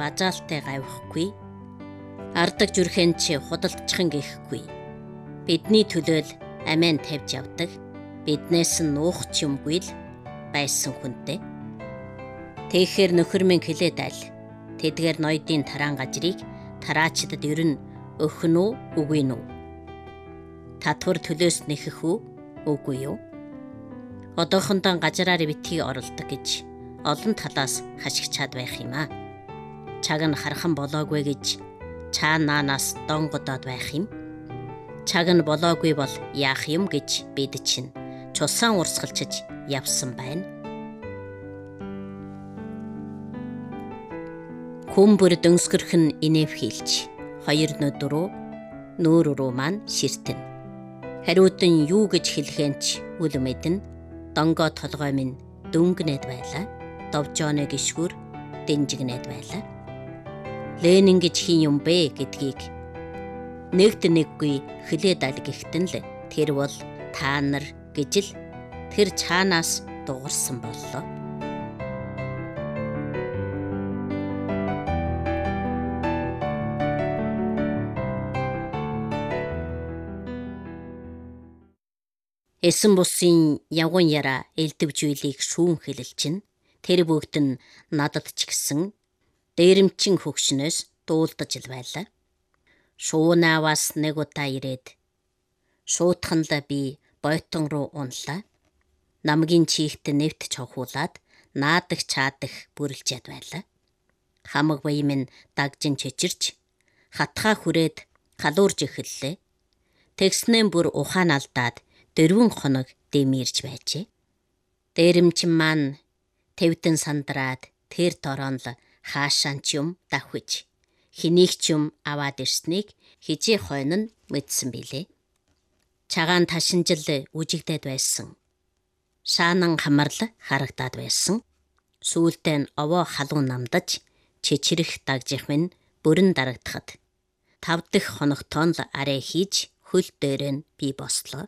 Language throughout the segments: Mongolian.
бажаалтай гавихгүй. Ардаг зүрхэн чи худалдчихан гэхгүй. Бидний төлөөл амиан тавьж явдаг. Биднээс нь нуух ч юмгүй л байсан хүнтэй. Тэгэхэр нөхөр минь хэлээд аль. Тэдгээр ноёдын тараан гажрыг тараачдад ер нь өгөх нь үгүй нү? Татвар төлөөс нэхэх үгүй юу? Одоохондоо гажраар битгий оролдог гэж олон талаас хашгичаад байх юм аа. Чаг нь хархан болоогүй гэж чаанаанаас донгодоод байх юм. Чаг нь болоогүй бол яах юм гэж бид чинь чулсан урсгалчиж явсан байна. Хүмбэр дөнсгөрх нь инэв хийлж, хоёр нүүр рүү маань ширтэн. Хариудан юу гэж хэлхэнч үл мэдэн, донгоо толгой минь дөнгнэд байлаа. Довжооны гიშгүр дэнжигнэд байлаа. Ленин гэж хин юм бэ гэдгийг нэгт нэггүй хэлээд аль гэхтэн л тэр бол та нар гэж л тэр чаанаас дуурсан боллоо. Эсэн бусын явган яра элдвж үйлийг шүүн хэлэл чинь тэр бүгд нь надад ч гэсэн дээрэмчин хөгшнөөс дуулдаж л байлаа. Шуунаваас нэг удаа ирээд шуутхан л би бойтон руу унлаа. Намгийн чихт нэвт чавхуулаад наадаг чаадаг бүрлжээд байлаа. Хамаг бая минь дагжин чичирч хатгаа хүрээд халуурж эхэллээ. Тэгснэн бүр ухаан алдаад 4 хоног дэмирж байжээ. Дээрэмчин маань тэвдэн сандраад тэр дороо л хаашаан ч юм давхиж хэнийг ч юм аваад ирснийг хижээ хойно нь мэдсэн билээ. Чагаан ташинжил үжигдээд байсан. Шаанан хамарл харагдаад байсан. Сүүлдээ нь овоо халуун намдаж чичрэх дагжих минь бүрэн дарагдахад 5 дахь хоногтоо л арай хийж хөл дээрээ нь би бослоо.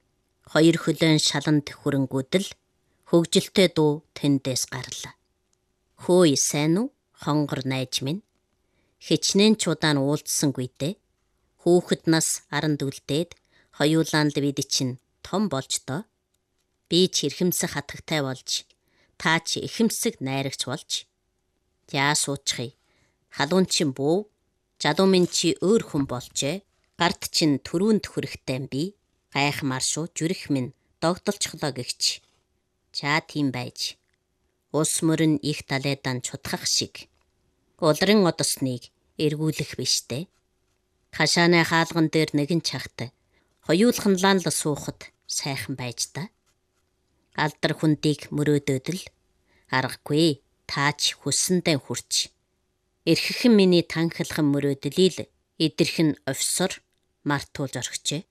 2 хөлөөн шаланд хүрэнгүүдэл хөгжилтэй дуу тэндээс гарлаа. Хөөе сайн уу хонгор найж минь. Хичнээн ч удаан уулзсангүйдээ. Хүүхэд нас 10 үлдээд хоёулаан л бид чинь том болж доо. Би ч эрхэмсэх хатагтай болж, та ч эхэмсэг найрагч болж. Яа суучихъя. Халуун чин бүү, жалуу минь чи өөр хүн болжээ. Гарт чин төрүүнд хүрэхтэй би. Гайхмаар шүү жүрэх минь догдолцохлоо гэгч. За тийм байж. Ус мөрөн их талайдан чудхах шиг. Улрын одосныг эргүүлэх биштэй. Хашааны хаалган дээр нэгэн чахт хоёулахнлан л суухад сайхан байж та. Алдар хүндийг мөрөөдөөд л аргагүй таач хүссэндээ хүрч. Эрхэхэн миний танхилхан мөрөөдлийг идэрхэн офисор мартуулж орхижээ.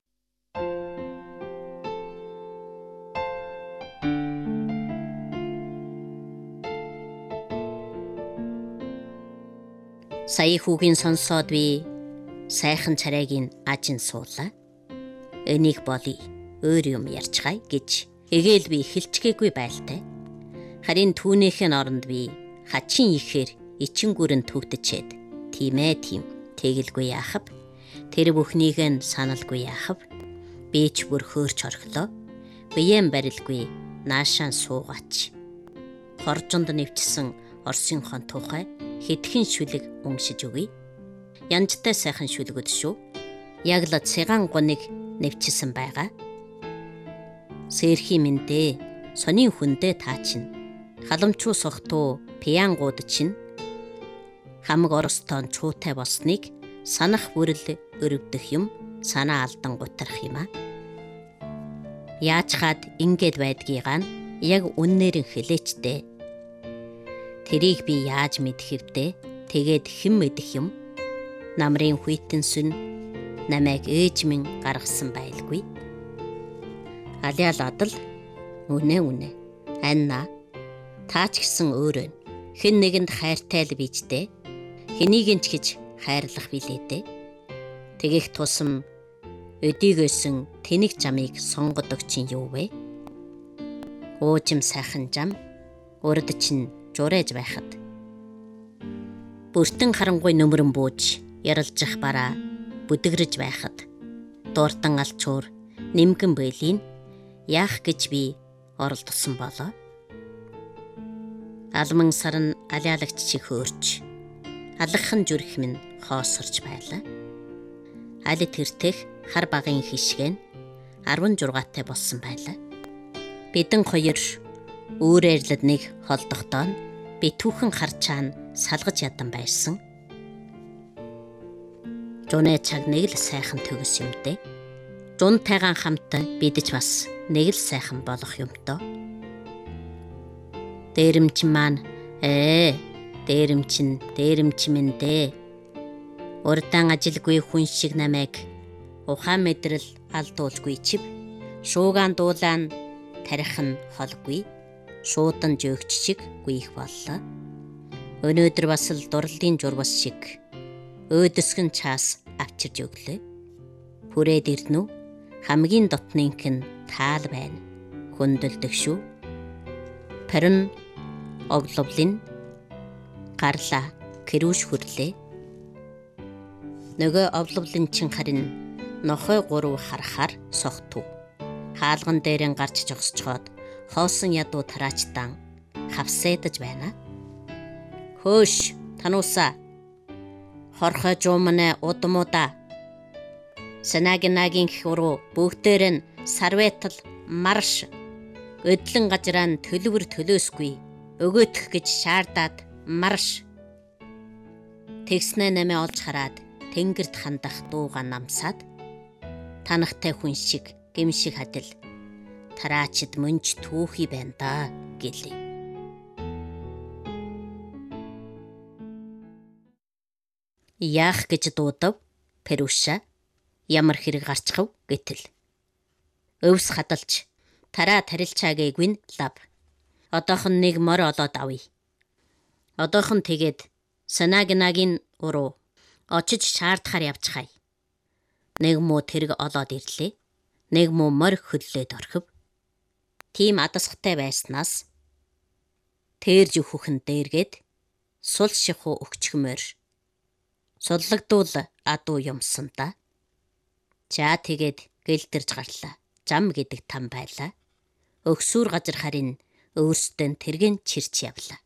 Сая хүүгийн сонсоод би сайхан царайгийн ажин суулаа. Энийг болий өөр юм ярьцгаая гэж эгээл би хэлчгээгүй байлтай. Харин түүнийхэн оронд би хачин ихээр ичингүрэн төвдөчээд тийм тэгэлгүй яахав. Тэр бүхнийг нь саналгүй яахав. Би ч бүр хөөрч орхлоо. Биеэм барилгүй наашаан суугаач. Хоржонд нэвчсэн Оросын хон тухай хэдхэн шүлэг уншиж өгье. Янжтай сайхан шүлгүүд шүү. Яг л цэгаан гуниг нэвчсэн байгаа. Сэрхи мэндэ сонин хүндэ таа чинь. Халамчуу сохтуу пянгууд чинь. Хамаг оростон чуутай болсныг санах бүрэл өрөвдөх юм санаа алдан гутрах юм аа. Яаж хаад ингээд байдгийгаа нь яг үннээр хэлээчтэй. Тэрийг би яаж мэдэх вдэ? Тэгээд хэн мэдэх юм? Намрын хүйтэн сүн намайг ээж минь гаргасан байлгүй. Алиал адал үнэ анна таач гисэн өөрөө хэн нэгэнд хайртай л бийжтэй. Хэнийг ч гэж хайрлах билээ. Тэгэх тусам өдийгөөсөн тэнэг жамыг сонгодог чинь юу вэ? Уужим сайхан жам урд чинь журэж байхад Бүртэн харангуй нөмрөн бууж яралжих бараа бүдэгрэж байхад дууртан алчуур нэмгэн бэлийг яах гэж би оролдсон болоо. Алман сарн алиалагч чих хөөрч алгахын зүрх минь хоосорч байлаа. Али тэртэх хар багын хишгэн 16-тай болсон байлаа. Бидэн хоёр өөрөрлөд нэг холдохдоо би түүхэн харчаан салгаж ядан байсан. Жунэ чаг нэг л сайхан төгс юмтэй. Жунтайгаан хамт бидэж бас нэг л сайхан болох юмтоо. Дээрэмч маань дээрэмч минь дээ. Урдаан ажилгүй хүн шиг намайг ухаан мэдрэл алдуулгүй чив. Шуугаан дуулаан тарих нь холгүй. Шуудан жөөгччиг гүйх боллоо. Өнөөдөр бас л дурлалын журвас шиг өөдөсгөн чаас авчирж өглөө. Хүрээд ирнү. Хамгийн дотнынх нь таал байна. Хүндэлдэг шүү. Парин огловлын гарлаа кэрүүш хүрлээ. Нөгөө овловлын чин харин нохой гурав харахаар сохтов. Хаалган дээрэн гарч жогсчоод хоосон ядуу тараачтан хавсэдэж байна. Хөөш танууса хорхой жуумнэ удмуда санаагийн хуруу бүгдээр нь сарветал марш өдлөн гажраан төлөвөр төлөөсгүй өгөөтөх гэж шаардаад марш. Тэгснэ нэмэ олж хараад тэнгэрт хандах дууга намсаад танахтай хүн шиг гимшиг хадил тараачид мөнч түүхий байна да гэлээ. Яах гэж дуудав Перуша ямар хэрэг гарчхав гэтэл. Өвс хадалж тараа тарилчаагээгүй лав. Одоохон нэг мор олоод авъя. Одоохон тэгээд санаагийн уруу очиж шаардахаар явчихая. Нэг муу тэрэг олоод ирлээ. Нэг муу мор хөдлөөд орхив. Тийм адасгатай байснаас тэрж өхөхөн дээргээд сул шихуу өгчгмөр. Суллагдуул адуу юмсан да. За тэгээд гэлдэрж гарлаа. Зам гэдэг там байлаа. Өгсүүр газар харин өөрсдөө тэргэн чирч явлаа.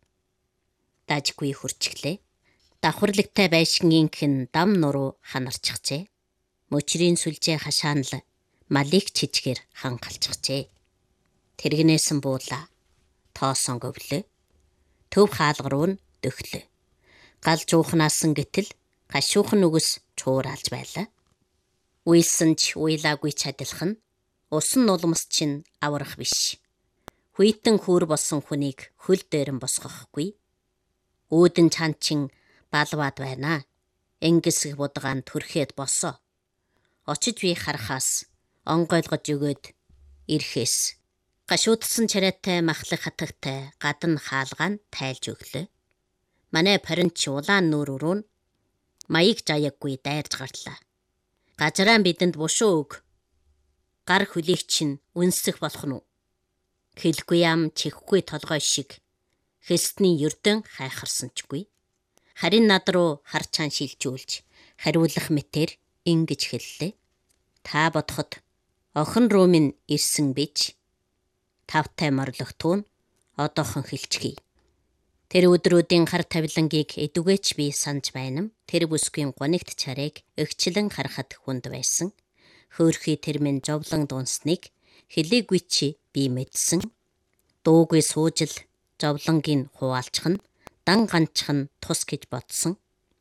Дажгүй хурчглээ. Давхарлагтай байшингийнхэн дам нуруу ханарчихжээ. Мөчрийн сүлжээ хашаанал малик чижгээр хангалчихжээ. Тэргнээсэн буулаа. Тоосон говлөө. Төв хаалгаруу нь дөхлөө. Гал жуухнаасан гэтэл гашуухан үгс чууралж байлаа. Уйлсан ч уйлаагүй чадлах нь усан нулимс чинь аврах биш. Хүйтэн хүүр болсон хүнийг хөл дээрэн босгохгүй. Үүдэн чанчин балваад байна. Энгисэг будгаан төрхөөд босоо. Очиж би харахаас онгойлгож өгөөд ирэхээс гашуудсан чараатай махлах хатагтай гадна хаалгаан тайлж өглөө. Манай паринч улаан нүүрүүн маяг жаяггүй дайрж гарлаа. Газараа бидэнд бушуу өг. Гар хүлээх чинь үнсэх болох нь. Хэлгүй ам чихгүй толгой шиг хэстний ердөн хайхарсанчгүй. Харин над руу харчаан шилжүүлж хариулах мэтэр ингэж хэллээ. Та бодоход охин руу минь ирсэн бич. Тавтай морлогтуун одоохон хэлчихье. Тэр өдрүүдийн хар тавилангийг эдүгээч би санаж байна. Тэр бүсгийн гонигт чарыг өгчлэн харахад хүнд байсан. Хөөрхий тэр минь жовлон дунсныг хэлээгүй чи би мэдсэн. Дуугүй суужил жовлонгийн хуваалцах нь дан ганчх нь тус гэж бодсон.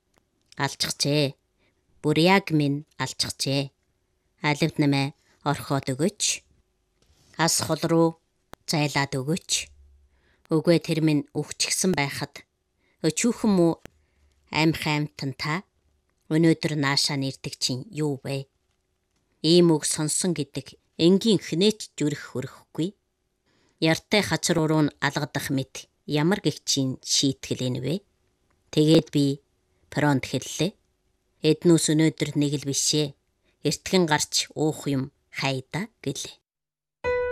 Алчхжээ. Бүр яг минь алчхжээ. Аливд нэмэ орхоод өгөөч. Ас хол руу зайлаад өгөөч. Үгүй тэр минь өгчихсэн байхад өчүүхэн мүү амтан та өнөөдөр наашаа нэрдэг чинь юу вэ? Ийм үг сонсон гэдэг энгийн хнээч зүрх хөрөхгүй. Яртай хачар уруу нь алгадах мэт ямар гихчийн шийтгэл энэ вэ? Тэгээд би фронт хэллээ. Эднүс өнөөдөр нэг л бишээ. Эртхэн гарч уух юм хайда гэлээ.